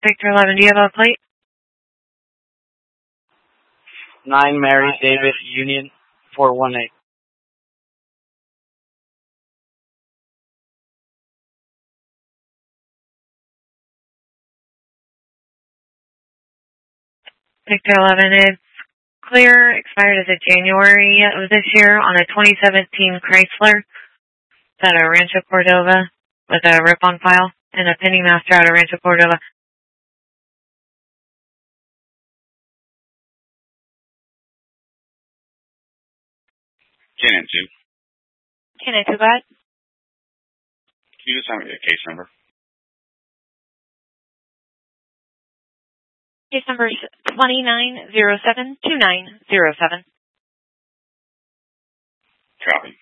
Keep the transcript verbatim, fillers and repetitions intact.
Victor eleven, do you have a plate? nine Mary David Union four one eight. Victor eleven, it's clear, expired as of January of this year on a twenty seventeen Chrysler. It's at a Rancho Cordova with a rip on file and a penny master out of Rancho Cordova. ten and two. ten and two, go ahead. Can you just tell me the case number? Case number is twenty-nine zero seven two nine zero seven. Copy.